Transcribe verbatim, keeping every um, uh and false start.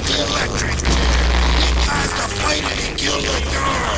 electric. He tries to fight it and kill your girl.